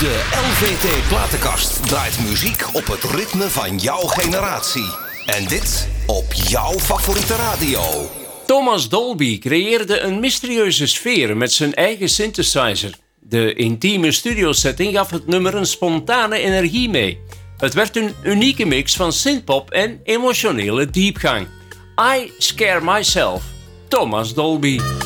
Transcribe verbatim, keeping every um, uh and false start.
De L V T Platenkast draait muziek op het ritme van jouw generatie. En dit op jouw favoriete radio. Thomas Dolby creëerde een mysterieuze sfeer met zijn eigen synthesizer. De intieme studiosetting gaf het nummer een spontane energie mee. Het werd een unieke mix van synthpop en emotionele diepgang. I Scare Myself, Thomas Dolby.